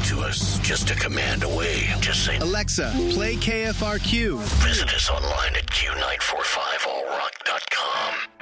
to us, just a command away. Just say, Alexa, play KFRQ. Visit us online at Q945allrock.com.